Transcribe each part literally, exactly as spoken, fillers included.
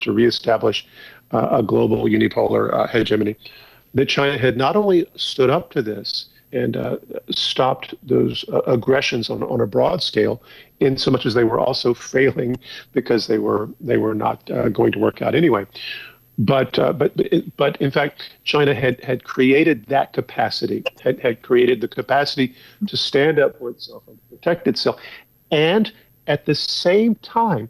to reestablish uh, a global unipolar uh, hegemony, that China had not only stood up to this and uh, stopped those uh, aggressions on, on a broad scale, in so much as they were also failing because they were they were not uh, going to work out anyway. But uh, but but in fact, China had, had created that capacity, had, had created the capacity to stand up for itself and protect itself, and at the same time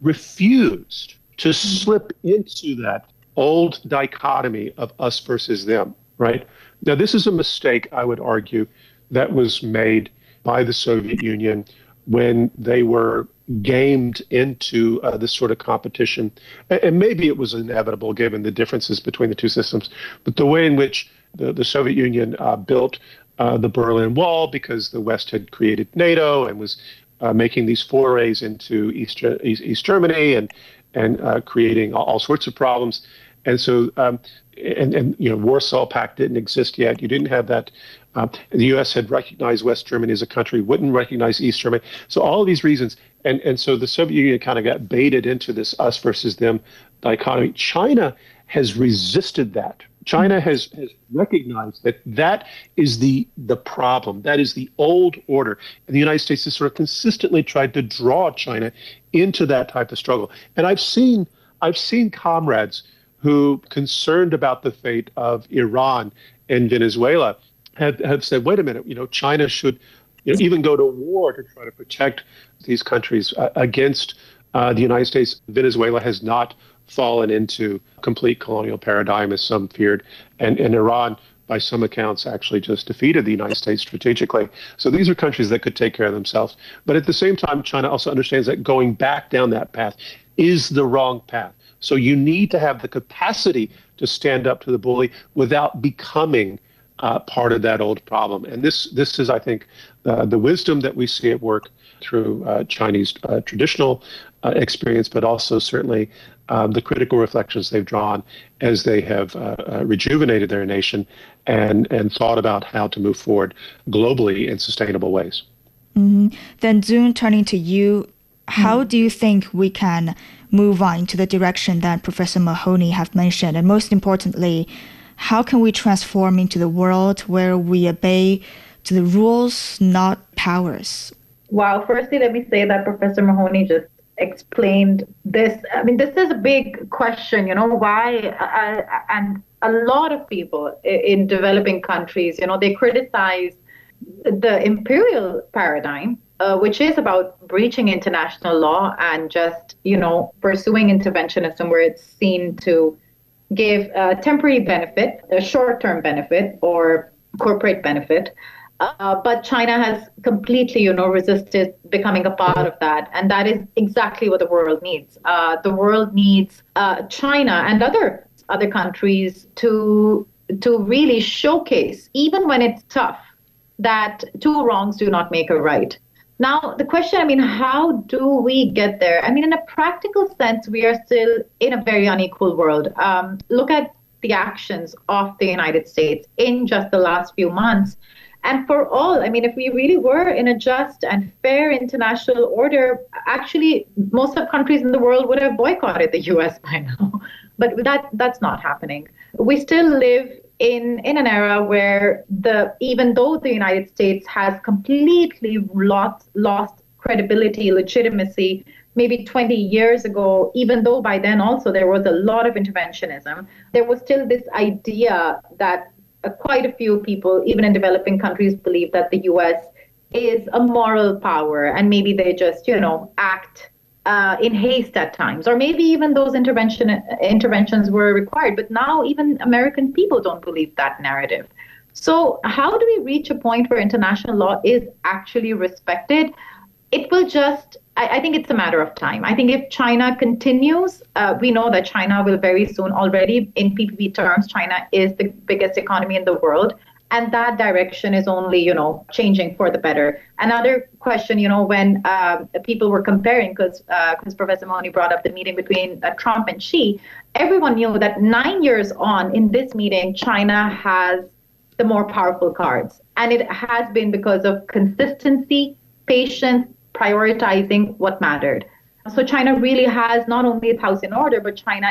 refused to slip into that old dichotomy of us versus them. Right now, this is a mistake, I would argue, that was made by the Soviet Union when they were gamed into uh, this sort of competition. And maybe it was inevitable given the differences between the two systems, but the way in which the, the Soviet Union uh, built uh, the Berlin Wall, because the West had created NATO and was uh, making these forays into East, East, East Germany and, and uh, creating all, all sorts of problems. And so, um, and, and, you know, Warsaw Pact didn't exist yet. You didn't have that. Um, the U S had recognized West Germany as a country, wouldn't recognize East Germany. So all of these reasons. And, and so the Soviet Union kind of got baited into this us versus them dichotomy. China has resisted that. China has, has recognized that that is the, the problem. That is the old order. And the United States has sort of consistently tried to draw China into that type of struggle. And I've seen I've seen comrades who, concerned about the fate of Iran and Venezuela, have, have said, wait a minute, you know, China should you know, even go to war to try to protect these countries uh, against uh, the United States. Venezuela has not fallen into complete colonial paradigm, as some feared, and, and Iran, by some accounts, actually just defeated the United States strategically. So these are countries that could take care of themselves. But at the same time, China also understands that going back down that path is the wrong path. So you need to have the capacity to stand up to the bully without becoming uh, part of that old problem. And this this is, I think, uh, the wisdom that we see at work through uh, Chinese uh, traditional uh, experience, but also certainly um, the critical reflections they've drawn as they have uh, uh, rejuvenated their nation and, and thought about how to move forward globally in sustainable ways. Mm-hmm. Then, June, turning to you, how do you think we can move on into the direction that Professor Mahoney have mentioned? And most importantly, how can we transform into the world where we obey to the rules, not powers? Wow. Firstly, let me say that Professor Mahoney just explained this. I mean, this is a big question, you know, why? Uh, and a lot of people in developing countries, you know, they criticize the imperial paradigm, Uh, which is about breaching international law and just, you know, pursuing interventionism where it's seen to give a temporary benefit, a short-term benefit or corporate benefit. Uh, but China has completely, you know, resisted becoming a part of that. And that is exactly what the world needs. Uh, the world needs uh, China and other other countries to to really showcase, even when it's tough, that two wrongs do not make a right. Now, the question, I mean, how do we get there? I mean, in a practical sense, we are still in a very unequal world. Um, look at the actions of the United States in just the last few months. And for all, I mean, if we really were in a just and fair international order, actually, most of countries in the world would have boycotted the U S by now. But that that's not happening. We still live in in an era where the even though the United States has completely lost lost credibility, legitimacy, maybe twenty years ago, even though by then also there was a lot of interventionism, there was still this idea that uh, quite a few people, even in developing countries, believe that the U S is a moral power and maybe they just, you know, act Uh, in haste at times, or maybe even those intervention interventions were required. But now even American people don't believe that narrative. So how do we reach a point where international law is actually respected? It will just, I, I think it's a matter of time. I think if China continues, uh, we know that China will very soon, already in P P P terms, China is the biggest economy in the world. And that direction is only, you know, changing for the better. Another question, you know, when uh, people were comparing, because because uh, Professor Mahoney brought up the meeting between uh, Trump and Xi, everyone knew that nine years on in this meeting, China has the more powerful cards. And it has been because of consistency, patience, prioritizing what mattered. So China really has not only its house in order, but China